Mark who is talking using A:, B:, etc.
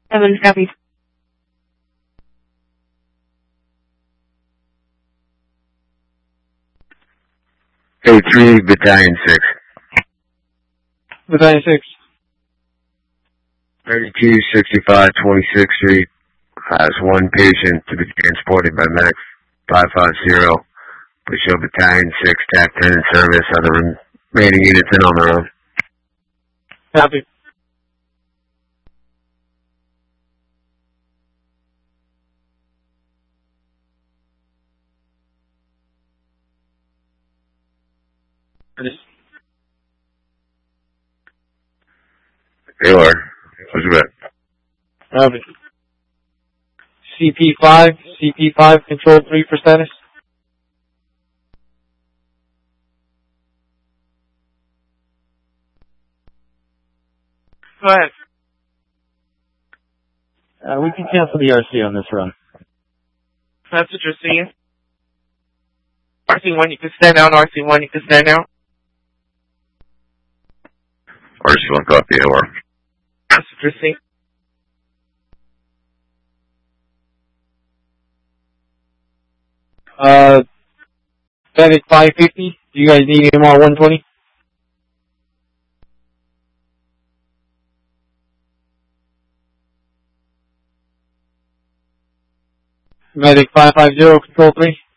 A: 7 copy.
B: A3, Battalion 6.
C: Battalion 6.
B: 3265 26th Street has one patient to be transported by Medic 550. Please show Battalion 6 TAC 10 in service. Other remaining units in on their own.
C: Copy.
B: Taylor, what's your bet?
C: Copy. CP5, control 3 for status.
A: Go ahead.
D: We can cancel the RC on this run.
A: That's what you're seeing. RC1, you can stand down. RC1, you can stand down.
B: RC1, copy, AOR.
A: That's what you're seeing.
C: Medic 550. Do you guys need MR 120? Medic 550, control 3.